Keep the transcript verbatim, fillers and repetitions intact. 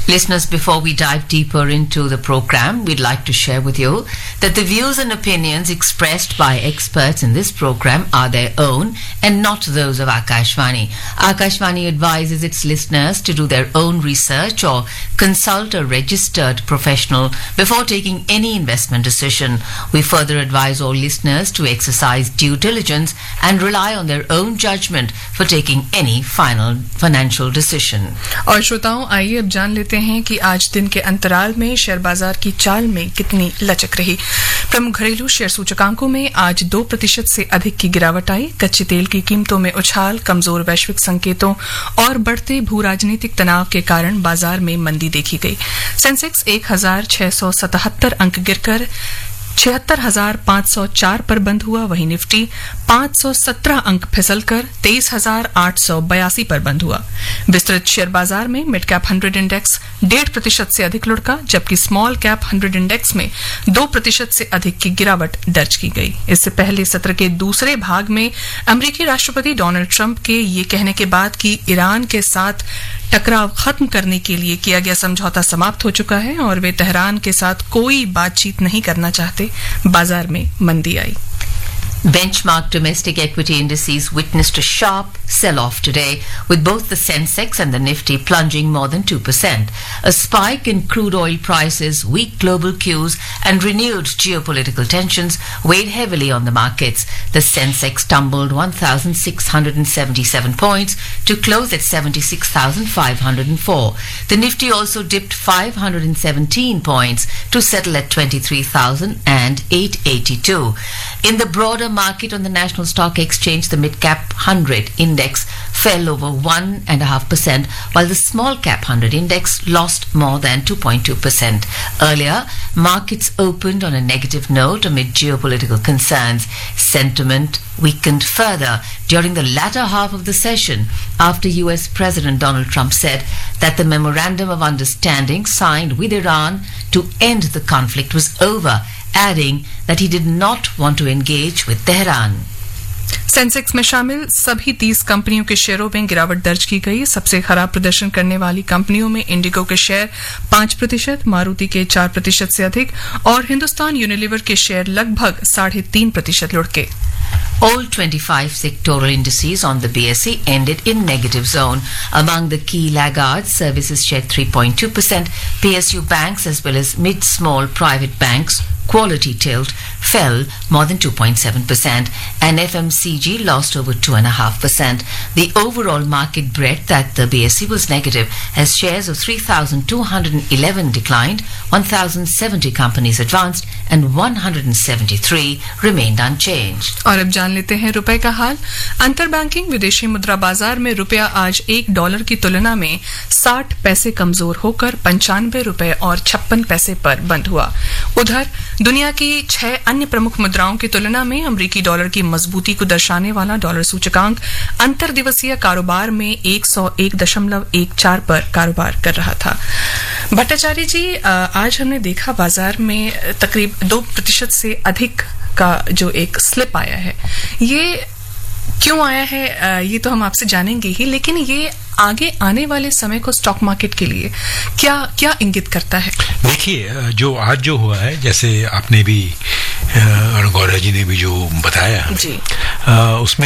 Listeners, before we dive deeper into the program, we'd like to share with you that the views and opinions expressed by experts in this program are their own and not those of Akashvani. Akashvani advises its listeners to do their own research or consult a registered professional before taking any investment decision. We further advise all listeners to exercise due diligence and rely on their own judgment for taking any final financial decision. और श्रोताओं, आइए अब जान लेते हैं कि आज दिन के अंतराल में शेयर बाजार की चाल में कितनी लचक रही। प्रमुख घरेलू शेयर सूचकांकों में आज दो प्रतिशत से अधिक की गिरावट आई। कच्चे तेल की कीमतों में उछाल, कमजोर वैश्विक संकेतों और बढ़ते भू राजनीतिक तनाव के कारण बाजार में मंदी देखी गई। सेंसेक्स एक हजार छह सौ सतहत्तर अंक गिरकर छिहत्तर हजार पांच सौ चार पर बंद हुआ। वहीं निफ्टी पांच सौ सत्रह अंक फिसलकर तेईस हजार आठ सौ बयासी पर बंद हुआ। विस्तृत शेयर बाजार में मिड कैप हंड्रेड इंडेक्स डेढ़ प्रतिशत से अधिक लुढ़का, जबकि स्मॉल कैप हंड्रेड इंडेक्स में दो प्रतिशत से अधिक की गिरावट दर्ज की गई। इससे पहले सत्र के दूसरे भाग में अमेरिकी राष्ट्रपति डोनाल्ड ट्रंप के ये कहने के बाद कि ईरान के साथ टकराव खत्म करने के लिए किया गया समझौता समाप्त हो चुका है और वे तेहरान के साथ कोई बातचीत नहीं करना चाहते, बाजार में मंदी आई। Benchmark domestic equity indices witnessed a sharp sell-off today, with both the Sensex and the Nifty plunging more than two percent. A spike in crude oil prices, weak global cues and renewed geopolitical tensions weighed heavily on the markets. The Sensex tumbled one thousand six hundred seventy-seven points to close at seventy-six thousand five hundred four. The Nifty also dipped five hundred seventeen points to settle at twenty-three thousand eight hundred eighty-two. In the broader market on the National Stock Exchange, the mid-cap one hundred index fell over one point five percent, while the small-cap one hundred index lost more than two point two percent. Earlier, markets opened on a negative note amid geopolitical concerns. Sentiment weakened further during the latter half of the session after U S President Donald Trump said that the memorandum of understanding signed with Iran to end the conflict was over, adding that he did not want to engage with Tehran. Sensex में शामिल सभी तीस कंपनियों के शेयरों में गिरावट दर्ज की गई। सबसे खराब प्रदर्शन करने वाली कंपनियों में इंडिगो के शेयर पांच प्रतिशत, मारुति के चार प्रतिशत से अधिक और हिंदुस्तान यूनिलीवर के शेयर लगभग साढ़े तीन प्रतिशत लुढ़के। All twenty-five sectoral indices on the B S E ended in negative zone. Among the key laggards, services shed three point two percent, P S U banks as well as mid-small private banks quality tilt fell more than two point seven percent and F M C G lost over two point five percent. The overall market breadth at the B S E was negative as shares of three thousand two hundred eleven declined, one thousand seventy companies advanced and one hundred seventy-three remained unchanged. और अब जान लेते हैं रुपए का हाल। अंतर banking विदेशी मुद्रा बाजार में रुपया आज एक डॉलर की तुलना में साठ पैसे कमजोर होकर पंचानवे रुपए और छप्पन पैसे पर बंद हुआ। उधर दुनिया की छह अन्य प्रमुख मुद्राओं की तुलना में अमेरिकी डॉलर की मजबूती को दर्शाने वाला डॉलर सूचकांक अंतर दिवसीय कारोबार में एक सौ एक दशमलव एक चार पर कारोबार कर रहा था। भट्टाचार्य जी, आज हमने देखा बाजार में तकरीब दो प्रतिशत से अधिक का जो एक स्लिप आया है। ये क्यों आया है ये तो हम आपसे जानेंगे ही, लेकिन ये आगे आने वाले समय को स्टॉक मार्केट के लिए क्या क्या इंगित करता है? देखिए, जो आज जो हुआ है, जैसे आपने भी और गौरव जी ने भी जो बताया जी, उसमें